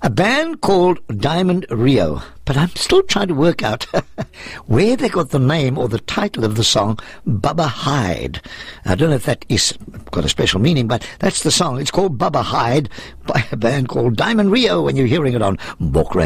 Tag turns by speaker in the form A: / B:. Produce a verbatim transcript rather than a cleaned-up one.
A: A band called Diamond Rio, but I'm still trying to work out where they got the name or the title of the song, Bubba Hyde. I don't know if that is got a special meaning, but that's the song. It's called Bubba Hyde by a band called Diamond Rio, and you're hearing it on Book Radio.